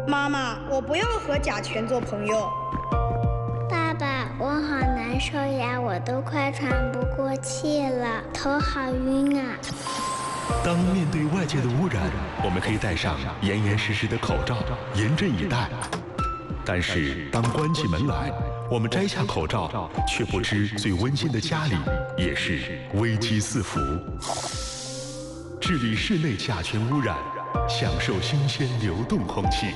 妈妈，我不要和甲醛做朋友。 爸爸，我好难受呀，我都快喘不过气了，头好晕啊。 当面对外界的污染，我们可以戴上严严实实的口罩，严阵以待。但是当关起门来，我们摘下口罩，却不知最温馨的家里也是危机四伏。治理室内甲醛污染，享受新鲜流动空气。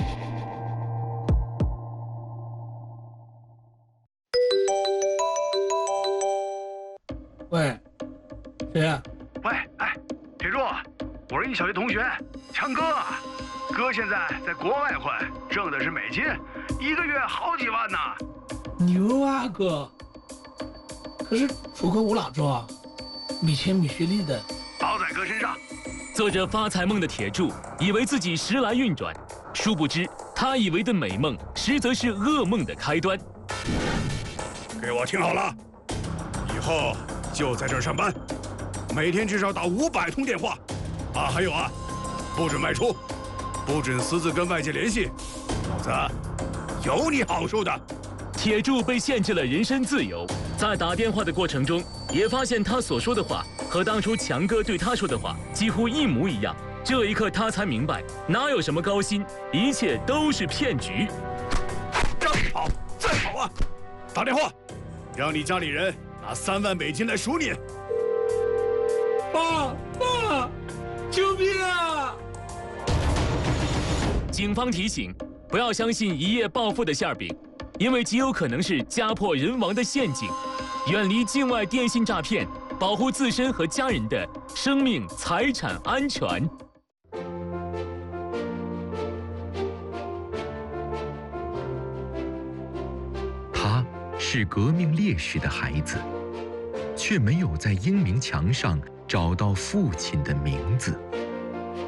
喂，谁呀？ 喂，哎，铁柱，我是你小学同学，强哥。哥现在在国外混，挣的是美金，1个月好几万呢。 牛啊哥！可是出口我哪做啊？没钱没学历的。 包在哥身上。 做着发财梦的铁柱，以为自己时来运转，殊不知他以为的美梦，实则是噩梦的开端。 给我听好了，以后就在这儿上班，每天至少打500通电话。啊，还有啊，不准外出，不准私自跟外界联系，否则有你好受的。 铁柱被限制了人身自由，在打电话的过程中，也发现他所说的话和当初强哥对他说的话几乎一模一样。这一刻，他才明白，哪有什么高薪，一切都是骗局。 让你跑，再跑啊！打电话，让你家里人拿3万美金来赎你。 爸，救命啊！ 警方提醒，不要相信一夜暴富的馅饼，因为极有可能是家破人亡的陷阱。远离境外电信诈骗，保护自身和家人的生命财产安全。 他是革命烈士的孩子，却没有在英名墙上找到父亲的名字。